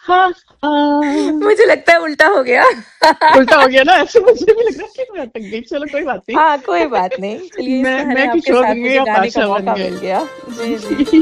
हाँ हाँ। मुझे लगता है उल्टा हो गया। उल्टा हो गया ना, ऐसे मुझे भी लग रहा है कि मैं अटक गई। चलो कोई बात नहीं। हाँ कोई बात नहीं, चलिए इस बहाने मैं आपके किशोर साथ गंगे मुझे या गाने का पाशा बन मौका मिल गया। जी जी। गई।